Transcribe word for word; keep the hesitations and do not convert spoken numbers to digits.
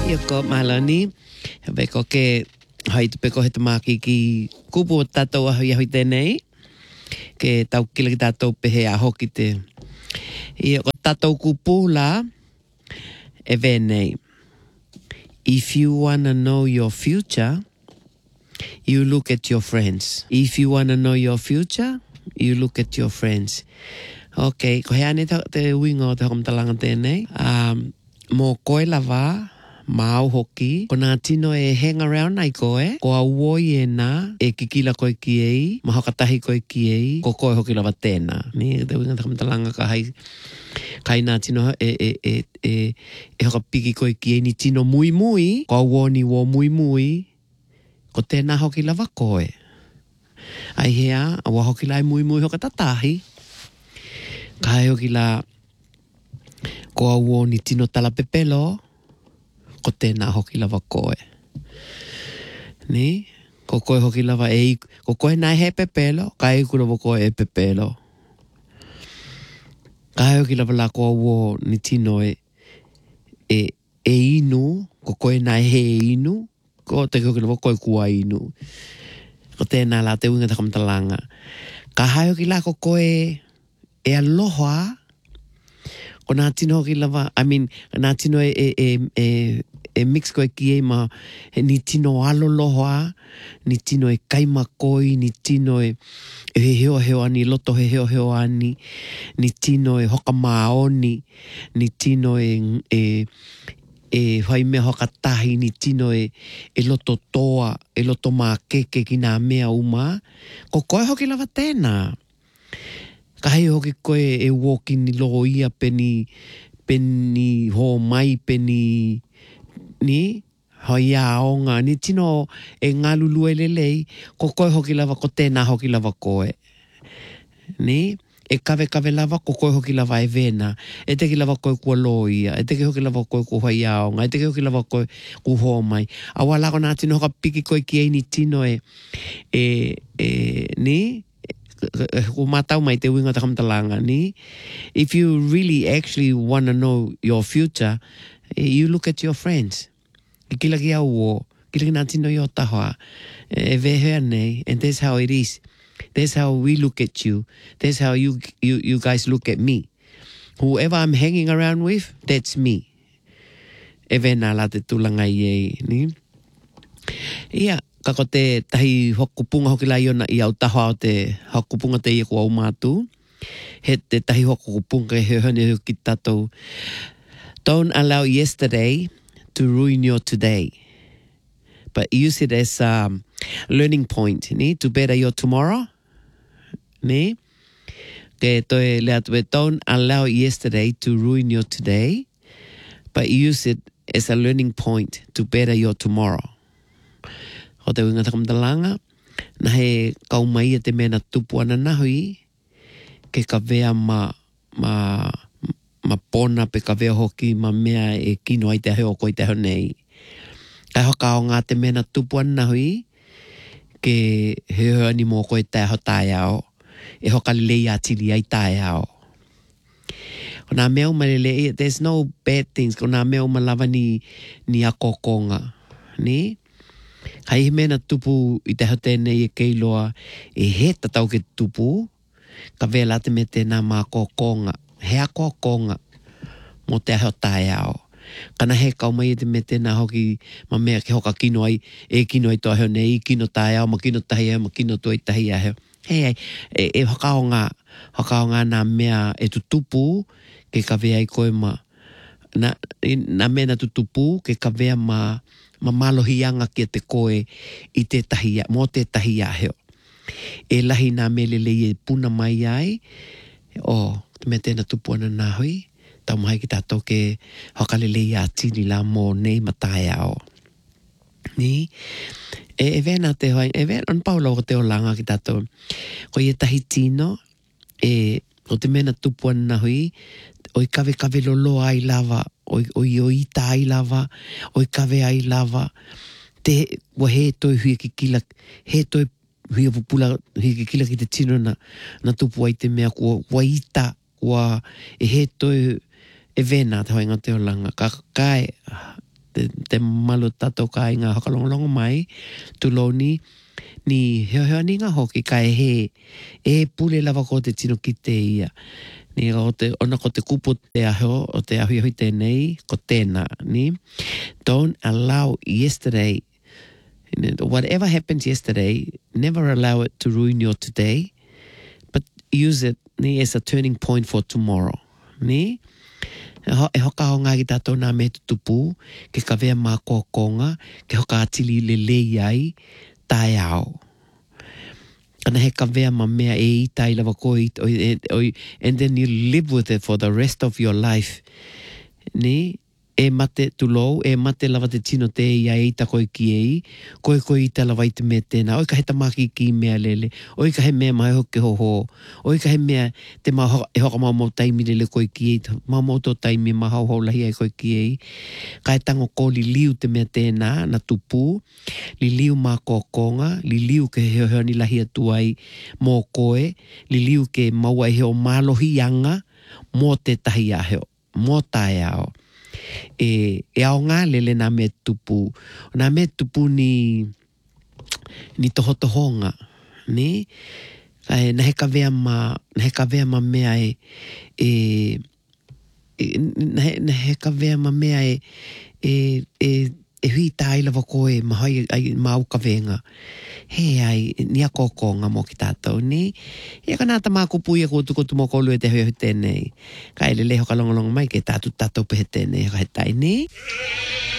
Ioko malani. Beko ke hai te peko he te maki ki kupu o tātou ahu iahui tēnei. Ke tau kila ki tātou pehe a hoki te. Ioko tātou kupu la e venei. If you want to know your future, you look at your friends. If you want to know your future, you look at your friends. Okay, ko hea ne te wingo te hokamtalanga tēnei. Um, mō koe lava, mau hoki, ko nā tino e hang around ai koe, ko a uoi e nā, e kikila koe ki ei, mahokatahi koe ki ei, ko koe hoki lava tēnā. Ni, te winga te hokamtalanga ka hai, kai nā tino e, e, e, e, e hoka piki koe ki ei ni tino mui mui, ko a uoni wo mui mui, ko tēnā hoki lava koe. Ai hea, a wa hoki lai mui mui hoka tatahi, kai hoki la, ko a uoni tino tala pepelo, ko tēnā hoki lava koe. Ni? Ko koe hoki lava e, ko koe nai he pepelo, kai ku lava koe e pepelo. Kai hoki lava la ko a uo ni tino e, e, e inu, ko koe nai he inu, ko te hoki lava koe kua inu. Ko tēnā la te winga takamtalanga. Ka hai hoki la ko koe e aloha, ko nā tino hoki lava, I mean, nā tino e, e, e, e, e mix koe ki e ma, e ni tino aloloha, ni tino e kaimakoi, ni tino e, e he heo heo ani, loto he heo heo ani, ni tino e hoka maoni, ni tino e, e, e whai mea hoka tahi, ni tino e, e loto toa, e loto mā keke ki nā mea uma, ko koe hoki lava tēnā. Ka hei hoki koe e woki ni loo ia peni, peni ho mai peni, ni, hoi a onga, ni tino e ngā lulu e lelei, ko koe hoki lava, ko tēnā hoki lava koe. Ni, e kawe kawe lava, ko koe hoki lava e vena, e teki lava koe kua loo ia, e teki hoki lava koe kua hoi a onga, e teki hoki lava koe kua ho mai. Awa lako nā tino hoka piki koe ki ei ni tino e, e, e, ni, ko matau mai te winga takamtalanga ni. If you really actually want to know your future, you look at your friends. Ki kila ki au o, kila ki nā tino i o tahoa, e vehea nei, and that's how it is. That's how we look at you. That's how you, you, you guys look at me. Whoever I'm hanging around with, that's me. E vena la te tulanga i ei, ni. Ia, kako te tahi hokupunga hoki lai ona i au tahoa o te hokupunga te ia kua au mātu. He te tahi hokupunga he hone ki tātou. Don't allow yesterday to ruin your today. But use it as a um, learning point, ni, to better your tomorrow. Ni? Ke toi lea tue, don't allow yesterday to ruin your today. But use it as a learning point to better your tomorrow. Ho te winga takamtalanga, na he kaumai e te mena tupu ana nahui, ke ka vea ma, ma, ma pona pe ka vea hoki ma mea e kino ai te heo koi te heo nei. Kai hoka o ngā te mena tupu ana nahui, ke heo ani mō koe te ho tae ao, e hoka lei atili ai tae ao. Ko nā mea umalele, there's no bad things, ko nā mea umalava ni, ni a kokonga, ni? Kai he mena tupu i te hau tēnei e keiloa e he tatau ke tupu, ka vela te me tēnā mā kokonga, he a kokonga mo te hau tae ao. Kana he kaumai e te me tēnā hoki ma mea ke hoka kino ai, e kino ai toa heo nei, kino tae ao, ma kino tahi ao, ma kino toi tahi a heo. Hei, e, e hokao ngā, hokao ngā nā mea e tu tupu ke ka vea i koe ma, na, na mea na tu tupu ke ka vea ma, ma malohianga ki te koe i te tahia, mo te tahia heo. E lahi nā melele e puna mai ai, o, te me tēnā tupu ana nā hui, tau mai ki tātou ke hokalele i a tini la mō nei matai ao. Ni? E, e vena te hoi, e vena, on paula o te o langa ki tātou. Ko i e tahi tino, e, o te mena tupu ana hui, o i kawe kawe lolo ai lava, o i o ita ai lava, o i kawe ai lava, te wa he toi hui ki kila, he toi hui pupula hui ki kila ki te tino na, na tupu ai te mea kua wa ita, wa e he toi e vena te hoi ngā te o langa, ka kai, te, te malu tato ka i ngā hakalongolongo mai, tu lo ni, ni heo heo ni ngā hoki ka e he, e pule lava ko te tino ki te ia. Ni o te, ona ko te kupu te aho, o te ahui ahui tēnei, ko tēnā, ni. Don't allow yesterday, whatever happens yesterday, never allow it to ruin your today, but use it ni as a turning point for tomorrow, ni. E hoka ho ngā ki tātou nā me tutupu, ke ka vea mā kua konga, ke hoka atili le lei ai, tai ao. Ana he ka vea ma mea e i tai lava ko i, oi, oi, and then you live with it for the rest of your life. Ni, e mate tu lou, e mate lava te tino te ia e ita koe ki ei, koe koe i te lava i te mea tēnā, oi ka he tamaki ki mea lele, oi ka he mea mai hoke ho ho, oi ka he mea te maho, e hoka mau mau taimi lele koe ki ei, mau mau tō taimi ma hau hau lahi ai koe ki ei, ka e tango ko li liu te mea tēnā, na tupu, li liu mā kōkonga, li liu ke heo heo ni lahi atu ai mō koe, li liu ke maua e heo mālohi anga, mō te tahi a heo, mō tae ao. E, e ao ngā lele nā me tupu. Nā me tupu ni, ni toho tohonga, ne? E, na he ka vea ma, na he ka vea ma mea e, e, e na, he, na he ka vea ma mea e, e, e, e hui tā ilawa koe ma hai ai mau ka venga. He ai, ni a kōkonga mō ki tātou, ne? Ia ka nāta mā kupu ia kōtu kōtu mō kōlu e te hui hui tēnei. Ka ele leho ka longolongo mai ke tātu tātou pehe tēnei, ka he tai, ne?